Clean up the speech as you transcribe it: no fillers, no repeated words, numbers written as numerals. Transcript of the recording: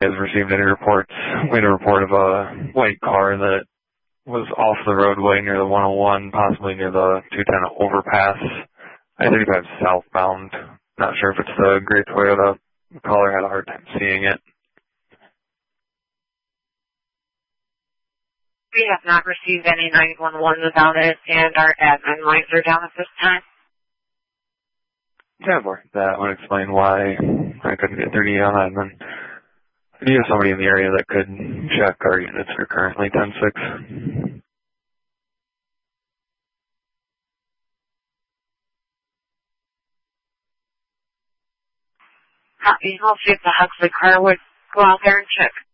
has received any reports. We had a report of a white car that was off the roadway near the 101, possibly near the 210 overpass. I-35 southbound. Not sure if it's the gray Toyota. The caller had a hard time seeing it. We have not received any 911 about it, and our admin lines are down at this time. Yeah, that would explain why I couldn't get through to you on admin. Do you have somebody in the area that could check our units are currently 10-6? Copy. I'll see if the Huxley car would go out there and check.